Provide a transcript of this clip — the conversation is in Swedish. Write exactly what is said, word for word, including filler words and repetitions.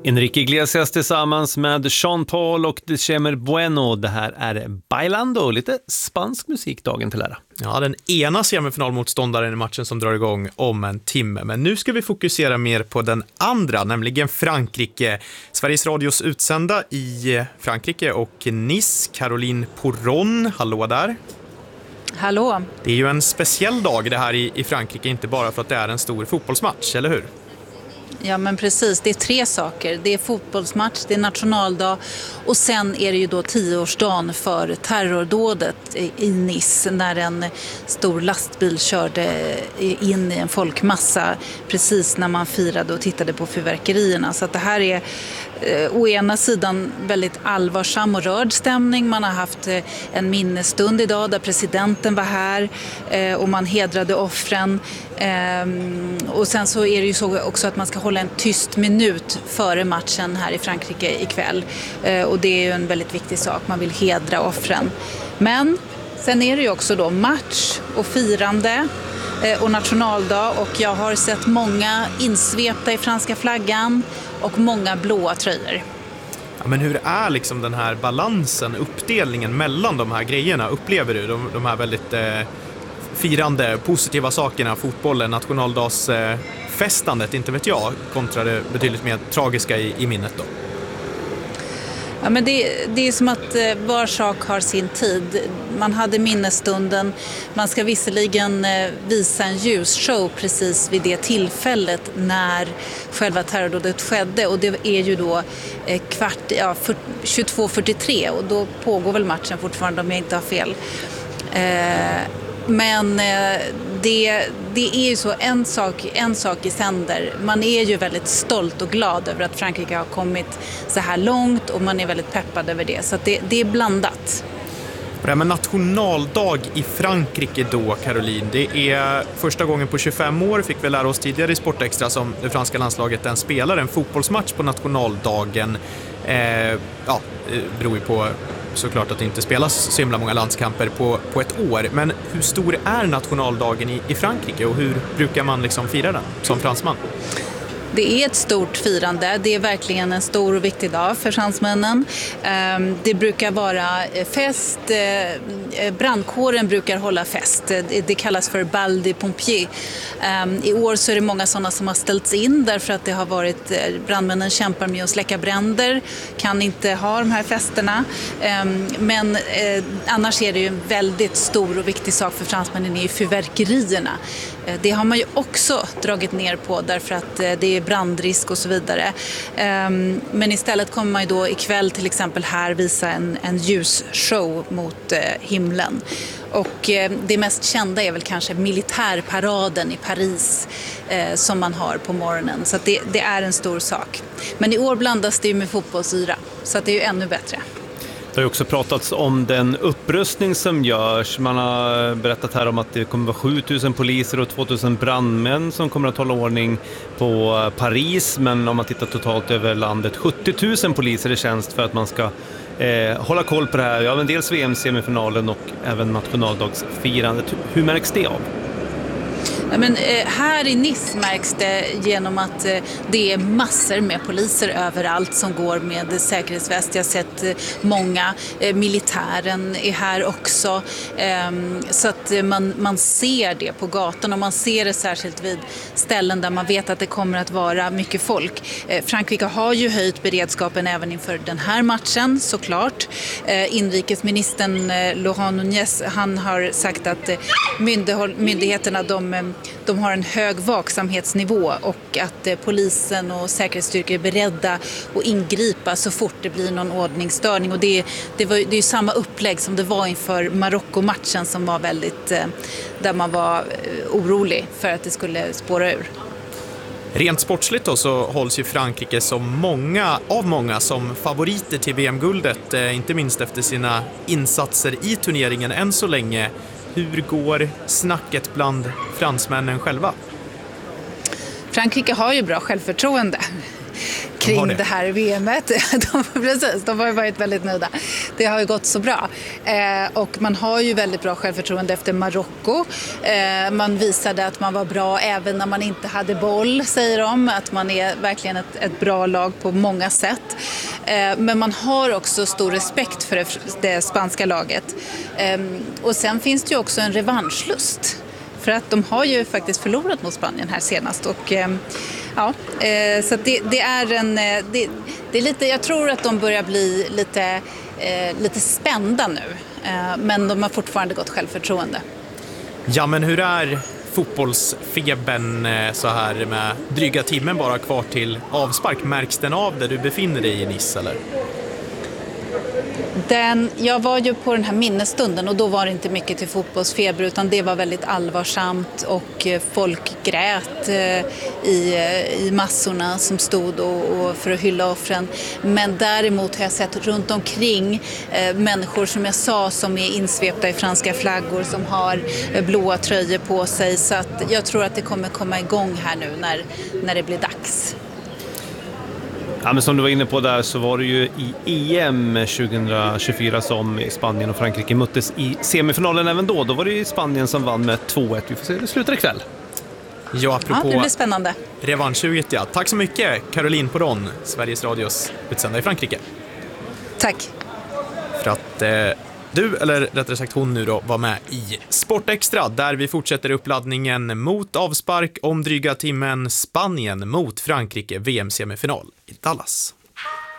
Enrique Iglesias tillsammans med Sean Paul och December Bueno. Det här är Bailando, lite spansk musik dagen till ära. Ja, den ena semifinalmotståndaren i matchen som drar igång om en timme. Men nu ska vi fokusera mer på den andra, nämligen Frankrike. Sveriges Radios utsända i Frankrike och Nice, Caroline Poron. Hallå där. Hallå. Det är ju en speciell dag det här i, i Frankrike, inte bara för att det är en stor fotbollsmatch, eller hur? Ja, men precis. Det är tre saker. Det är fotbollsmatch, det är nationaldag och sen är det ju då tioårsdagen för terrordådet i Nice när en stor lastbil körde in i en folkmassa precis när man firade och tittade på fyrverkerierna. Så att det här är eh, å ena sidan väldigt allvarsam och rörd stämning. Man har haft eh, en minnesstund idag där presidenten var här eh, och man hedrade offren. Ehm, och sen så är det ju så också att man ska hålla en tyst minut före matchen här i Frankrike ikväll. Ehm, och det är ju en väldigt viktig sak. Man vill hedra offren. Men sen är det ju också då match och firande eh, och nationaldag. Och jag har sett många insvepta i franska flaggan och många blåa tröjor. Ja, men hur är liksom den här balansen, uppdelningen mellan de här grejerna? Upplever du de, de här väldigt... Eh... firande, positiva sakerna, fotbollen, nationaldagsfestandet, inte vet jag, kontra det betydligt mer tragiska i, i minnet då? Ja, men det, det är som att eh, var sak har sin tid. Man hade minnesstunden, man ska visserligen eh, visa en ljusshow precis vid det tillfället när själva terrordådet skedde och det är ju då eh, kvart, ja, tjugotvå fyrtiotre och då pågår väl matchen fortfarande om jag inte har fel. Eh, Men det, det är ju så, en sak, en sak i sänder. Man är ju väldigt stolt och glad över att Frankrike har kommit så här långt och man är väldigt peppad över det. Så att det, det är blandat. Ja, men nationaldag i Frankrike då, Caroline. Det är första gången på tjugofem år, fick vi lära oss tidigare i Sportextra, som det franska landslaget den spelar en fotbollsmatch på nationaldagen. Eh, ja, det beror ju på såklart att det inte spelas så himla många landskamper på, på ett år. Men hur stor är nationaldagen i, i Frankrike och hur brukar man liksom fira den som fransman? Det är ett stort firande. Det är verkligen en stor och viktig dag för fransmännen. Det brukar vara fest. Brandkåren brukar hålla fest. Det kallas för bal des pompiers. I år så är det många sådana som har ställts in därför att det har varit brandmännen kämpar med att släcka bränder. Kan inte ha de här festerna. Men annars är det ju en väldigt stor och viktig sak för fransmännen är fyrverkerierna. Det har man ju också dragit ner på därför att det är brandrisk och så vidare. Men istället kommer man ju då ikväll till exempel här visa en, en ljusshow mot himlen. Och det mest kända är väl kanske militärparaden i Paris eh, som man har på morgonen. Så att det, det är en stor sak. Men i år blandas det ju med fotbollsyra så att det är ju ännu bättre. Det har också pratats om den upprustning som görs. Man har berättat här om att det kommer vara sjutusen poliser och tvåtusen brandmän som kommer att hålla ordning på Paris. Men om man tittar totalt över landet, sjuttiotusen poliser i tjänst för att man ska eh, hålla koll på det här. Ja, men dels V M-semifinalen och även nationaldagsfirandet. Hur märks det av? Ja, men, eh, här i Nice märks det genom att eh, det är massor med poliser överallt som går med säkerhetsväst. Jag har sett eh, många. Eh, militären är här också. Eh, så att eh, man, man ser det på gatan och man ser det särskilt vid ställen där man vet att det kommer att vara mycket folk. Eh, Frankrike har ju höjt beredskapen även inför den här matchen såklart. Eh, inrikesministern eh, Laurent Nunez, han har sagt att eh, myndigh- myndigheterna de eh, De har en hög vaksamhetsnivå och att eh, polisen och säkerhetsstyrkor är beredda att ingripa så fort det blir någon ordningsstörning. Och det, det, var, det är ju samma upplägg som det var inför Marocko-matchen som var väldigt, eh, där man var eh, orolig för att det skulle spåra ur. Rent sportsligt då så hålls ju Frankrike som många, av många som favoriter till V M-guldet, eh, inte minst efter sina insatser i turneringen än så länge. Hur går snacket bland fransmännen själva? Frankrike har ju bra självförtroende. kring det. det här V M:et. De, precis, de har ju varit väldigt nöjda. Det har ju gått så bra. Eh, och man har ju väldigt bra självförtroende efter Marocko. Eh, man visade att man var bra även när man inte hade boll, säger de. Att man är verkligen ett, ett bra lag på många sätt. Eh, men man har också stor respekt för det, det spanska laget. Eh, och sen finns det ju också en revanschlust. För att de har ju faktiskt förlorat mot Spanien här senast. Och, eh, ja, eh, så det, det är en... Det, det är lite, jag tror att de börjar bli lite, eh, lite spända nu. Eh, men de har fortfarande gott självförtroende. Ja, men hur är fotbollsfebern så här med dryga timmen bara kvar till avspark? Märks den av där du befinner dig i Nice, eller? Den, jag var ju på den här minnesstunden och då var det inte mycket till fotbollsfeber utan det var väldigt allvarsamt och folk grät i, i massorna som stod och, och för att hylla offren. Men däremot har jag sett runt omkring eh, människor som jag sa som är insvepta i franska flaggor som har eh, blåa tröjor på sig, så att jag tror att det kommer komma igång här nu när, när det blir dags. Ja, men som du var inne på där så var det ju i E M tjugohundratjugofyra som Spanien och Frankrike möttes i semifinalen även då. Då var det ju Spanien som vann med två ett. Vi får se hur det slutar ikväll. Ja, apropå Ja, det blir spännande. revanschsuget, ja. Tack så mycket, Caroline Poron, Sveriges Radios utsändare i Frankrike. Tack. För att eh, du, eller rättare sagt hon nu då, var med i Sportextra där vi fortsätter uppladdningen mot avspark om dryga timmen Spanien mot Frankrike V M-semifinal i Dallas.